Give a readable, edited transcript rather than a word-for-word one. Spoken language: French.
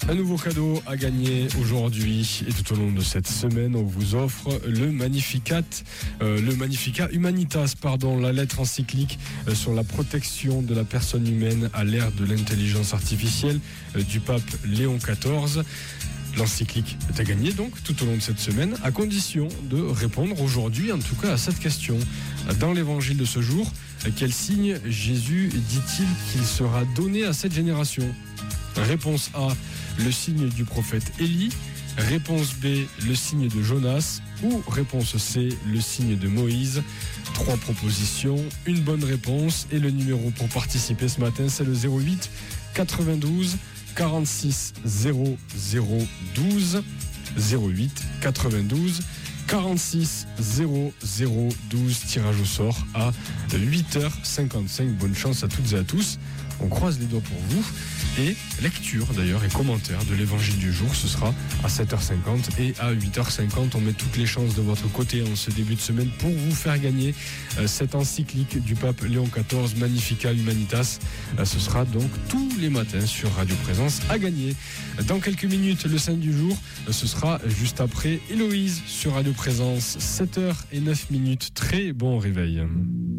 Un nouveau cadeau à gagner aujourd'hui et tout au long de cette semaine, on vous offre le Magnificat Humanitas, la lettre encyclique sur la protection de la personne humaine à l'ère de l'intelligence artificielle du pape Léon XIV. L'encyclique est à gagner donc tout au long de cette semaine, à condition de répondre aujourd'hui en tout cas à cette question. Dans l'évangile de ce jour, quel signe Jésus dit-il qu'il sera donné à cette génération ? Réponse A, le signe du prophète Élie. Réponse B, le signe de Jonas. Ou réponse C, le signe de Moïse. 3 propositions, une bonne réponse. Et le numéro pour participer ce matin, c'est le 08 92 46 00 12. 08 92 46 00 12. Tirage au sort à 8h55. Bonne chance à toutes et à tous. On croise les doigts pour vous. Et lecture d'ailleurs et commentaire de l'évangile du jour, ce sera à 7h50 et à 8h50. On met toutes les chances de votre côté en ce début de semaine pour vous faire gagner cette encyclique du pape Léon XIV, Magnificat Humanitas. Ce sera donc tous les matins sur Radio Présence à gagner. Dans quelques minutes, le saint du jour, ce sera juste après Héloïse sur Radio Présence, 7h09. Très bon réveil.